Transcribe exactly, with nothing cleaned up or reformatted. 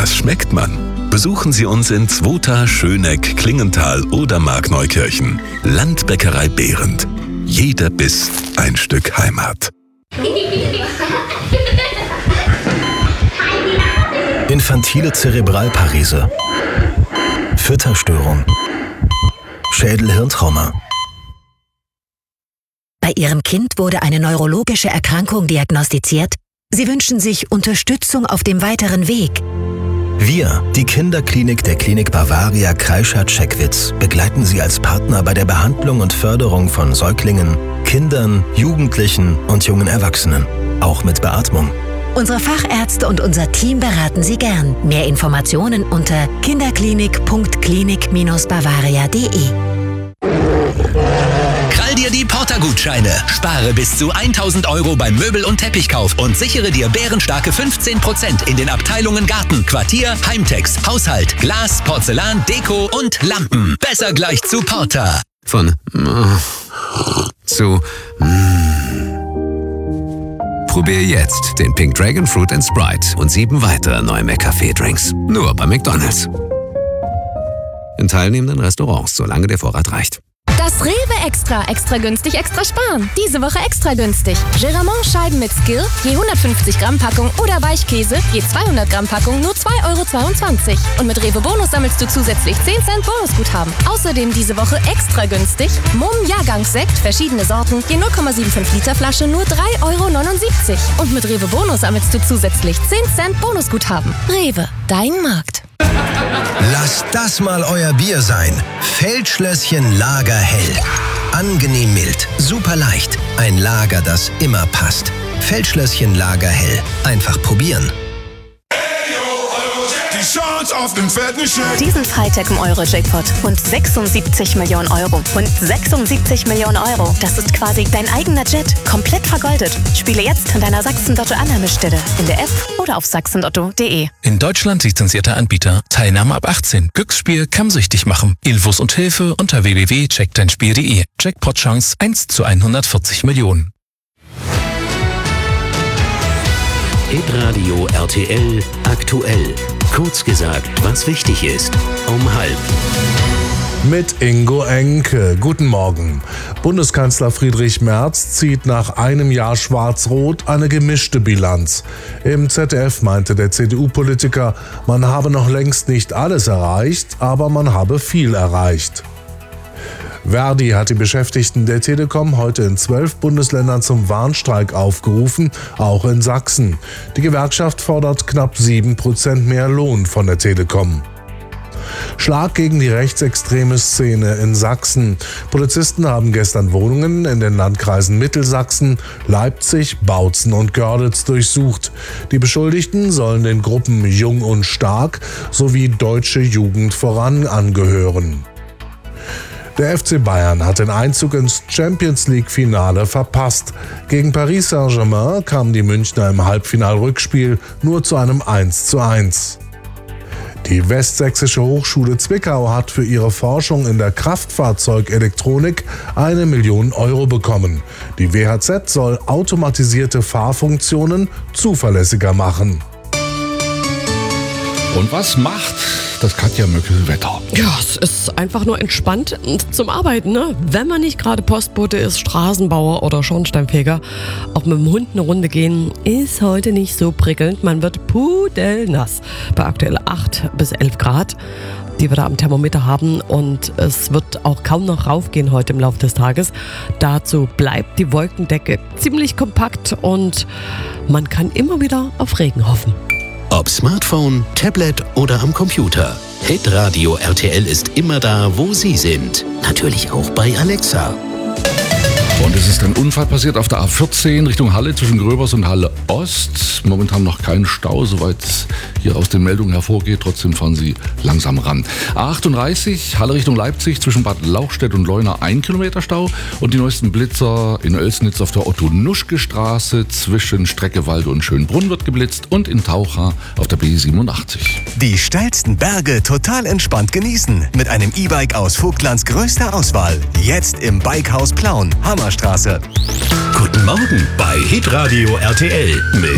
das schmeckt man. Besuchen Sie uns in Zwota, Schöneck, Klingenthal oder Markneukirchen. Landbäckerei Behrendt. Jeder Biss ein Stück Heimat. Infantile Zerebralparese, Fütterstörung, Schädel-Hirntrauma. Bei Ihrem Kind wurde eine neurologische Erkrankung diagnostiziert. Sie wünschen sich Unterstützung auf dem weiteren Weg. Wir, die Kinderklinik der Klinik Bavaria Kreischer-Checkwitz, begleiten Sie als Partner bei der Behandlung und Förderung von Säuglingen, Kindern, Jugendlichen und jungen Erwachsenen, auch mit Beatmung. Unsere Fachärzte und unser Team beraten Sie gern. Mehr Informationen unter kinderklinik punkt klinik Bindestrich bavaria punkt de. Krall dir die Porter-Gutscheine. Spare bis zu tausend Euro beim Möbel- und Teppichkauf und sichere dir bärenstarke fünfzehn Prozent in den Abteilungen Garten, Quartier, Heimtex, Haushalt, Glas, Porzellan, Deko und Lampen. Besser gleich zu Porter. Von äh, zu mm. Probier jetzt den Pink Dragon Fruit and Sprite und sieben weitere neue McCafé-Drinks. Nur bei McDonald's. In teilnehmenden Restaurants, solange der Vorrat reicht. Das Rewe Extra. Extra günstig, extra sparen. Diese Woche extra günstig. Geramont-Scheiben mit Skill, je hundertfünfzig Gramm Packung oder Weichkäse, je zweihundert Gramm Packung, nur zwei Euro zweiundzwanzig. Und mit Rewe Bonus sammelst du zusätzlich zehn Cent Bonusguthaben. Außerdem diese Woche extra günstig. Mumm Jahrgangssekt, verschiedene Sorten, je null Komma fünfundsiebzig Liter Flasche, nur drei Euro neunundsiebzig. Und mit Rewe Bonus sammelst du zusätzlich zehn Cent Bonusguthaben. Rewe, dein Markt. Lasst das mal euer Bier sein. Feldschlösschen Lager Hell. Angenehm mild, super leicht. Ein Lager, das immer passt. Feldschlösschen Lager Hell. Einfach probieren. Diesen Freitag im Euro-Jackpot. Rund sechsundsiebzig Millionen Euro. Rund sechsundsiebzig Millionen Euro. Das ist quasi dein eigener Jet. Komplett vergoldet. Spiele jetzt in deiner Sachsen-Lotto-Annahmestelle. In der App oder auf sachsenlotto punkt de. In Deutschland lizenzierter Anbieter. Teilnahme ab achtzehn. Glücksspiel kann süchtig machen. Infos und Hilfe unter w w w punkt check dein spiel punkt de. Jackpot-Chance eins zu hundertvierzig Millionen. Hitradio R T L aktuell. Kurz gesagt, was wichtig ist. Um halb. Mit Ingo Enke. Guten Morgen. Bundeskanzler Friedrich Merz zieht nach einem Jahr Schwarz-Rot eine gemischte Bilanz. Im Z D F meinte der C D U-Politiker, man habe noch längst nicht alles erreicht, aber man habe viel erreicht. Verdi hat die Beschäftigten der Telekom heute in zwölf Bundesländern zum Warnstreik aufgerufen, auch in Sachsen. Die Gewerkschaft fordert knapp sieben Prozent mehr Lohn von der Telekom. Schlag gegen die rechtsextreme Szene in Sachsen. Polizisten haben gestern Wohnungen in den Landkreisen Mittelsachsen, Leipzig, Bautzen und Görlitz durchsucht. Die Beschuldigten sollen den Gruppen Jung und Stark sowie Deutsche Jugend voran angehören. Der F C Bayern hat den Einzug ins Champions-League-Finale verpasst. Gegen Paris Saint-Germain kamen die Münchner im Halbfinal-Rückspiel nur zu einem eins zu eins. Die Westsächsische Hochschule Zwickau hat für ihre Forschung in der Kraftfahrzeugelektronik eine Million Euro bekommen. Die W H Z soll automatisierte Fahrfunktionen zuverlässiger machen. Und was macht das Katja Möckel-Wetter? Ja, es ist einfach nur entspannt zum Arbeiten, ne? Wenn man nicht gerade Postbote ist, Straßenbauer oder Schornsteinfeger. Auch mit dem Hund eine Runde gehen ist heute nicht so prickelnd. Man wird pudelnass bei aktuell acht bis elf Grad, die wir da am Thermometer haben. Und es wird auch kaum noch raufgehen heute im Laufe des Tages. Dazu bleibt die Wolkendecke ziemlich kompakt und man kann immer wieder auf Regen hoffen. Ob Smartphone, Tablet oder am Computer. Hitradio R T L ist immer da, wo Sie sind. Natürlich auch bei Alexa. Und es ist ein Unfall passiert auf der A vierzehn Richtung Halle zwischen Gröbers und Halle Ost. Momentan noch kein Stau, soweit hier aus den Meldungen hervorgeht. Trotzdem fahren Sie langsam ran. A achtunddreißig Halle Richtung Leipzig zwischen Bad Lauchstädt und Leuna ein Kilometer Stau. Und die neuesten Blitzer in Oelsnitz auf der Otto-Nuschke-Straße zwischen Streckewalde und Schönbrunn wird geblitzt. Und in Taucha auf der B siebenundachtzig. Die steilsten Berge total entspannt genießen. Mit einem E-Bike aus Vogtlands größter Auswahl. Jetzt im Bikehaus Plauen. Hammerstraße. Guten Morgen bei Hitradio R T L mit